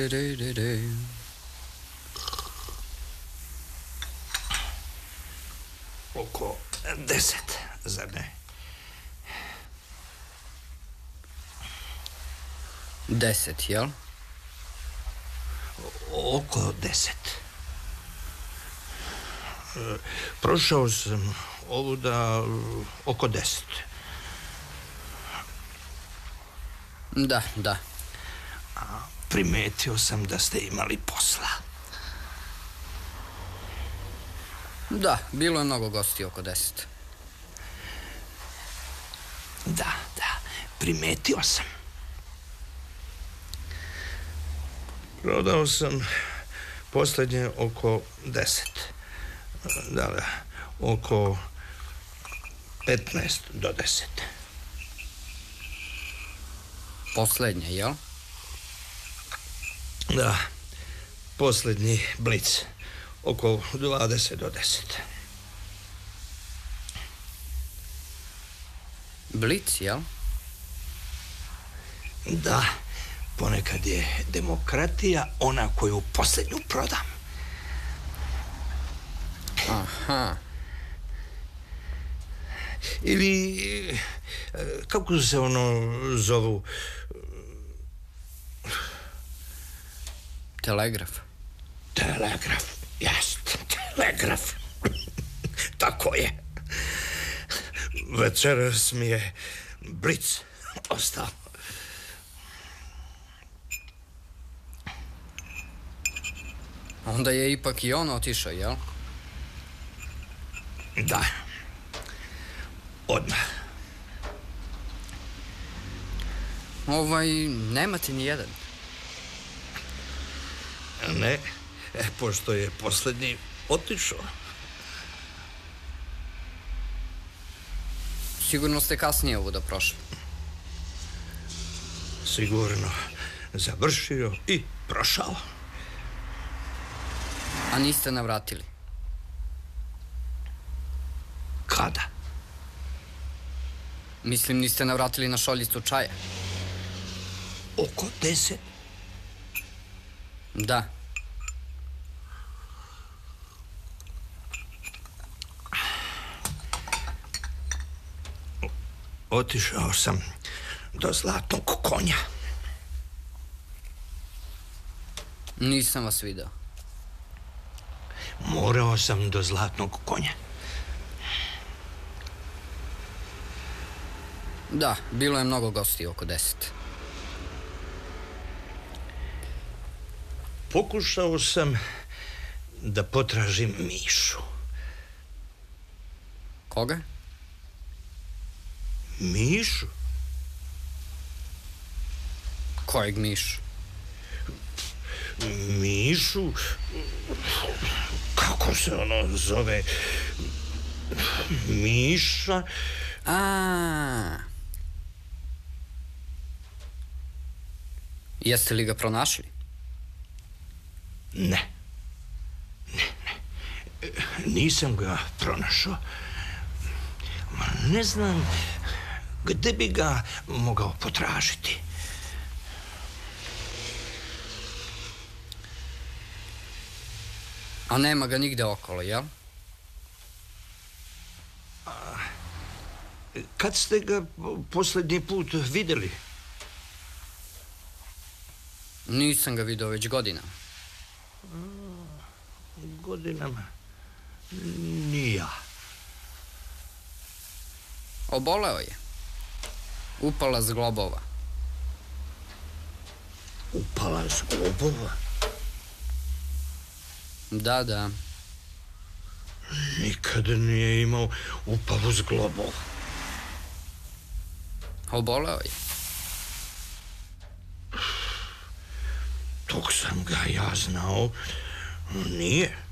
Oko 10, zar ne? 10, jel? Oko 10. Prošao sam ovuda oko 10. Da. Primetio sam da ste imali posla. Da, bilo je mnogo gosti oko 10. Da, primetio sam. Prodao sam posljednje oko 10. Da, oko 15 do 10. Poslednje, jel? Da, posljednji blic, oko 20 do 10. Blic, jel? Da, ponekad je demokratija ona koju posljednju prodam. Aha. Ili, kako se ono zovu? Telegraf. Telegraf, jest, telegraf. Tako je. Večeras mi je blic ostao. Onda je ipak i on otišao, jel? Da. Odmah. Nemate ni jedan. Ne, pošto je posljednji otišao. Sigurno ste kasnije ovuda prošli. Sigurno. Završio i prošao. A niste navratili? Kada? Mislim, niste navratili na šoljicu čaja. Oko 10. Da. Otišao sam do Zlatnog konja. Nisam vas video. Morao sam do Zlatnog konja. Da, bilo je mnogo gosti oko 10. Pokušao sam da potražim Mišu. Koga? Mišu? Kojeg Mišu? Mišu? Kako se ono zove? Miša? Jeste li ga pronašli? Ne. Nisam ga pronašao. Ne znam gde bi ga mogao potražiti. A nema ga nigde okolo, jel? Kad ste ga posljednji put videli? Nisam ga video već godinama. Godinama? Ni ja. Oboleo je. Upala zglobova. Upala zglobova? Da. Nikad nije imao upalu zglobova. Oboleo je. Dok sam ga ja znao, nije.